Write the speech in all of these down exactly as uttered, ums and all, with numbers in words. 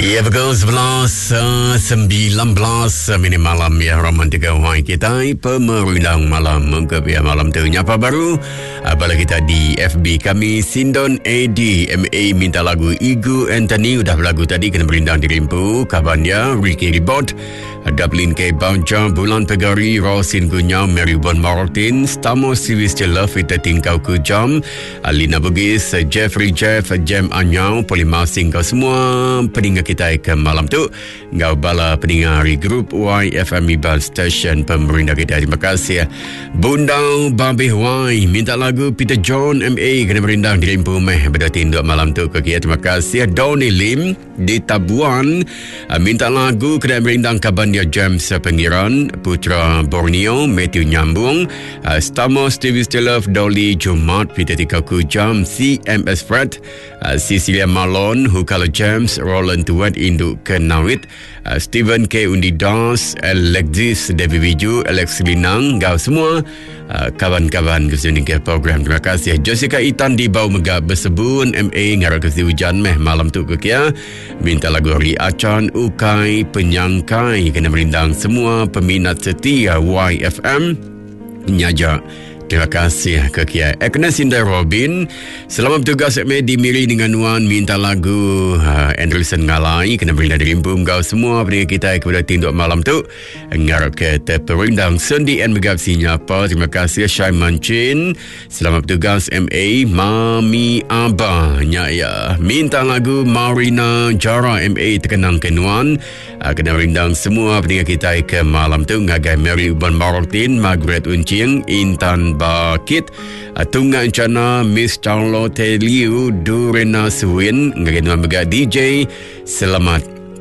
Ya betul, sebelas sembilan belas minit malam ya, romantika wai kita pemerindang malam mengkebiar malam tu nyapa baru apalagi kita di F B kami Sindon A D M A minta lagu Igu Anthony udah berlagu tadi kena berindang di Rimpu kabarnya Ricky Ribot Dublin K. Bauja, Bulan Pegari, Rosin Gunyau, Mary Bon Martin, Stamo Sivis Jelaf, Ita Tingkau Kujam, Alina Bugis, Jeffrey Jeff, Jem Anyau, Polimau Singkau semua pendengar kita ke malam tu. Ngau bala pendengar grup Y F M Ibal Station pemerintah kita. Terima kasih. Bundau Babih Y minta lagu Peter John M A kena berindang di Rimpu Meh pada tinduk malam tu ke kita. Terima kasih. Donny Lim di Tabuan minta lagu kena berindang kaban dia James Pengiran, Putra Borneo, Matthew Nyambung, uh, Stamo Stevie Stilov, Dolly Jumat, Peter Tika Kujam, C M S Fred, uh, Cecilia Malon, Hukala James, Roland Tuat, Induk Kenawit, uh, Stephen K. Undidas, Alexis Devi Wiju, Alex Linang, gau semua uh, kawan-kawan kesini ke program. Terima kasih. Jessica Itan di Bau Megah Bersebun, M A ngarap kasi hujan meh malam tu ke kia. Minta lagu Ri Acan, Ukai, Penyangkai, kena merindang semua peminat setia Y F M Nyaja. Terima kasih ke Kia. Agnes Indah Robin, selamat bertugas di Miri dengan Wan minta lagu uh, Anderson Ngalai kena berindang di Rimpu kau semua pendengar kita kepada tinduk malam tu ngarap ke terperindang sendi and megap sinyapa. Terima kasih Syai Mancin, selamat bertugas M A Mami Abah Nyaya minta lagu Marina Jara M A terkenang kenuan uh, kena berindang semua pendengar kita ke malam tu ngagai Mary Uban Martin, Margaret Uncing, Intan Bakit, Tunggang Cana, Miss Charlotte Liu, Durena Suwin, ngagenuan bega D J, selamat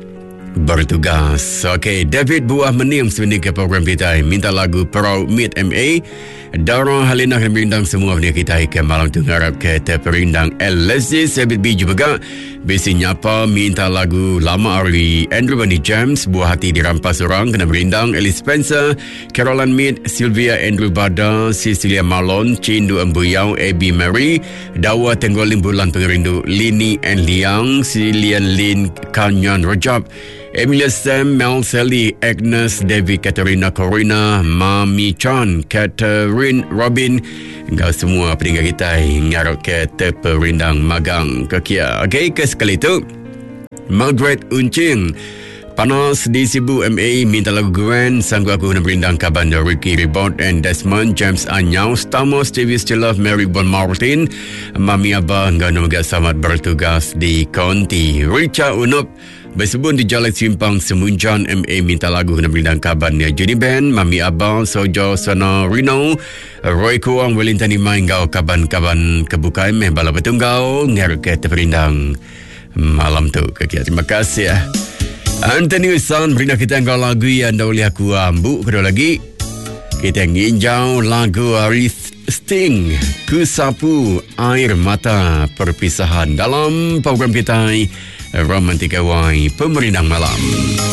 bertugas. Okey, David Buah Menim sebenarnya ke program kita minta lagu Proud Meet M A. Dara Halina akan berindang semua pendengar kita ke malam tu ngarap ke terperindang L S J Sabit Biju juga besi nyapa minta lagu lama Ari Andrew Bani James Buah Hati Dirampas Orang kena berindang Ellie Spencer, Caroline Mead, Sylvia Andrew Bada, Cecilia Malon, Cindu Embuyau, Abby Mary, Dawa Tenggoling Bulan Pengerindu, Lini and Liang, Silian Lin, Kanyan Rajab, Emilia Sam, Mel Sally, Agnes, David, Katerina Corina, Mami Chan, Catherine, Robin, engkau semua pendengar kita ngarap ke terperindang magang ke Kia. Okey, ke sekali tu Margaret Uncing Panas di Sibu M A minta lagu Grand sanggup aku nak berindang kabanda Ricky Ribot and Desmond James Anyau, Stamo Stevie Stilov, Mary Bon Martin, Mami Abah engkau nak selamat bertugas di Konti. Richard Unup Bersebut di Jalan Simpang Semunjan M A minta lagu kena berindang kabarnya Jenny Band, Mami Abang, Sojo Sana Rino, Roy Kuang, Welintani Main kau kaban-kaban kebukai meh bala betunggal ngar ke terberindang malam tu ke kia. Terima kasih ya. Anthony Wisan berindah kita engkau lagu yang dah boleh aku ambu kedua lagi. Kita nginjau lagu Aris Sting Ku Sapu Air Mata Perpisahan dalam program kita Romantika Y Pemerindang Malam.